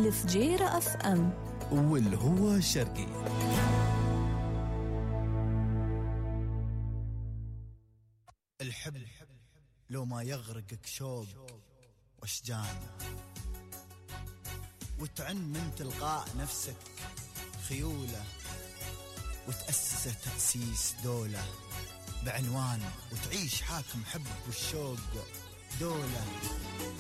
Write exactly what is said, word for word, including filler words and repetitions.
الفجيرة أف أم والهو شرقي. الحب لو ما يغرقك شوق واشجان، وتعن من تلقاء نفسك خيولة، وتأسس تأسيس دولة بعنوان، وتعيش حاكم حب والشوق دولة.